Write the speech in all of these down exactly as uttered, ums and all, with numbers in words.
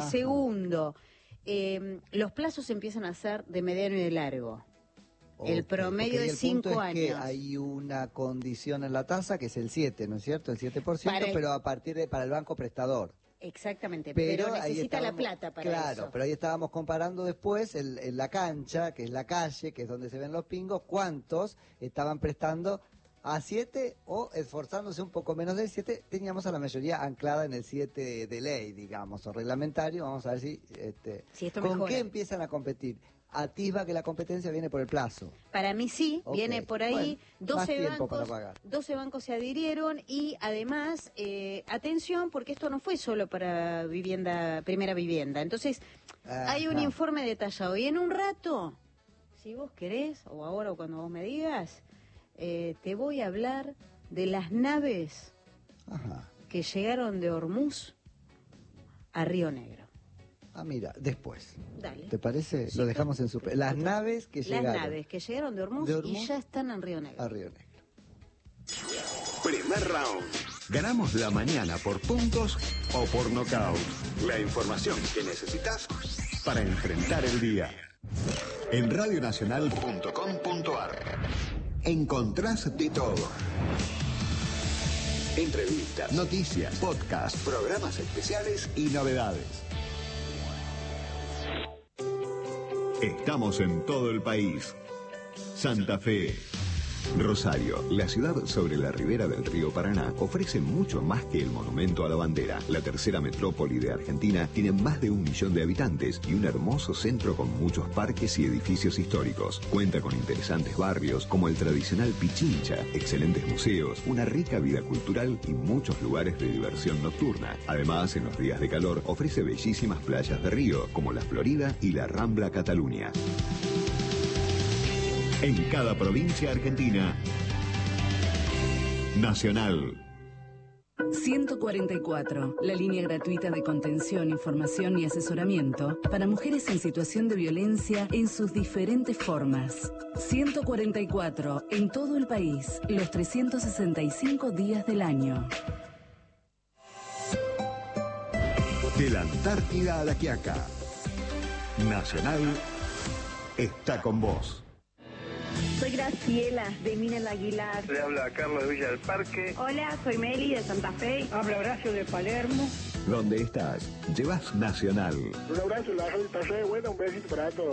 Segundo, eh, los plazos empiezan a ser de mediano y de largo. Okay, el promedio de cinco años. Que hay una condición en la tasa que es el siete, ¿no es cierto? El siete por ciento, el... pero a partir de para el banco prestador. Exactamente, pero, pero necesita la plata para claro, eso. Claro, pero ahí estábamos comparando después en, en la cancha, que es la calle, que es donde se ven los pingos, cuántos estaban prestando a siete o esforzándose un poco menos del siete. Teníamos a la mayoría anclada en el siete de ley, digamos, o reglamentario. Vamos a ver si, este, si esto con mejora. qué empiezan a competir. Atisba que la competencia viene por el plazo. Para mí sí, okay. Viene por ahí. Bueno, doce bancos, doce bancos se adhirieron y además, eh, atención, porque esto no fue solo para vivienda, primera vivienda. Entonces, Ajá. hay un informe detallado. Y en un rato, si vos querés, o ahora o cuando vos me digas, eh, te voy a hablar de las naves Ajá. que llegaron de Hormuz a Río Negro. Ah, mira, después. Dale. ¿Te parece? Sí, Lo dejamos en su... Las naves que Las llegaron. Las naves que llegaron de Hormuz, de Hormuz y ya están en Río Negro. A Río Negro. Primer round. Ganamos la mañana por puntos o por nocaut. La información que necesitas para enfrentar el día. En radionacional punto com punto ar encontrás de todo. Entrevistas, noticias, podcasts, programas especiales y novedades. Estamos en todo el país. Santa Fe, Rosario, la ciudad sobre la ribera del río Paraná, ofrece mucho más que el monumento a la bandera. La tercera metrópoli de Argentina tiene más de un millón de habitantes y un hermoso centro con muchos parques y edificios históricos. Cuenta con interesantes barrios como el tradicional Pichincha, excelentes museos, una rica vida cultural y muchos lugares de diversión nocturna. Además, en los días de calor, ofrece bellísimas playas de río como la Florida y la Rambla Cataluña. En cada provincia argentina, Nacional. ciento cuarenta y cuatro, la línea gratuita de contención, información y asesoramiento para mujeres en situación de violencia en sus diferentes formas. ciento cuarenta y cuatro, en todo el país, los trescientos sesenta y cinco días del año. De la Antártida a la Quiaca, Nacional está con vos. Soy Graciela, de Minel Aguilar. Le habla Carlos de Villa del Parque. Hola, soy Meli, de Santa Fe. Habla Horacio, de Palermo. ¿Dónde estás? Llevas Nacional. Un abrazo, la radio está re buena, un besito para todos.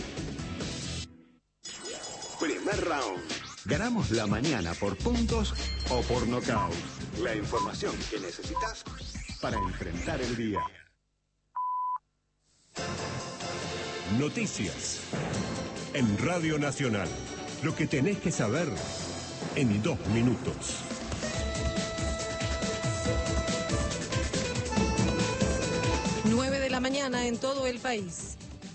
Primer round. Ganamos la mañana por puntos o por nocaut. La información que necesitas para enfrentar el día. Noticias. En Radio Nacional. Lo que tenés que saber en dos minutos. nueve de la mañana en todo el país.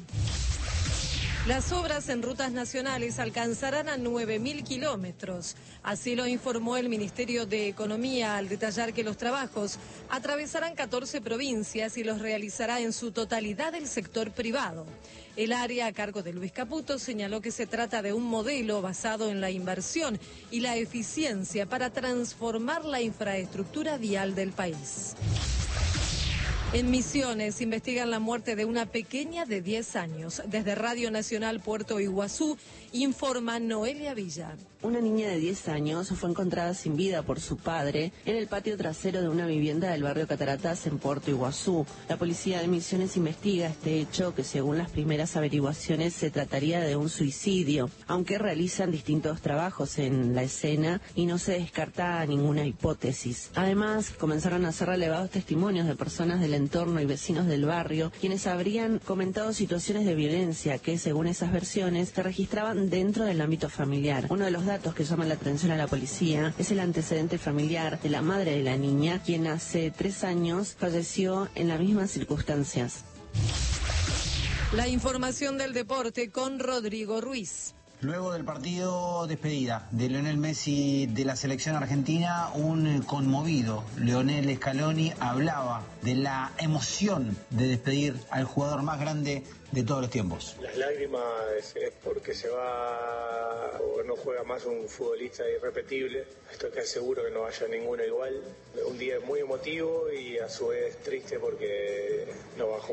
Las obras en rutas nacionales alcanzarán a nueve mil kilómetros. Así lo informó el Ministerio de Economía al detallar que los trabajos atravesarán catorce provincias y los realizará en su totalidad el sector privado. El área a cargo de Luis Caputo señaló que se trata de un modelo basado en la inversión y la eficiencia para transformar la infraestructura vial del país. En Misiones investigan la muerte de una pequeña de diez años. Desde Radio Nacional Puerto Iguazú informa Noelia Villa. Una niña de diez años fue encontrada sin vida por su padre en el patio trasero de una vivienda del barrio Cataratas en Puerto Iguazú. La policía de Misiones investiga este hecho, que según las primeras averiguaciones se trataría de un suicidio, aunque realizan distintos trabajos en la escena y no se descarta ninguna hipótesis. Además, comenzaron a ser relevados testimonios de personas del entorno y vecinos del barrio, quienes habrían comentado situaciones de violencia que, según esas versiones, se registraban dentro del ámbito familiar. Uno de los datos que llaman la atención a la policía es el antecedente familiar de la madre de la niña, quien hace tres años falleció en las mismas circunstancias. La información del deporte con Rodrigo Ruiz. Luego del partido despedida de Lionel Messi de la selección argentina, un conmovido Lionel Scaloni hablaba de la emoción de despedir al jugador más grande de todos los tiempos. Las lágrimas es porque se va o no juega más un futbolista irrepetible. Estoy casi seguro que no vaya ninguno igual. Un día muy emotivo y a su vez triste porque no va a jugar.